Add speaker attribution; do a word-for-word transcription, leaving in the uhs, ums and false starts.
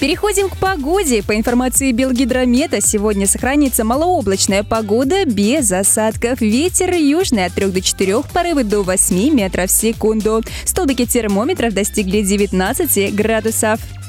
Speaker 1: Переходим к погоде. По информации Белгидромета, сегодня сохранится малооблачная погода без осадков. Ветер южный от трёх до четырёх, порывы до восьми метров в секунду. Столбики термометров достигли девятнадцати градусов.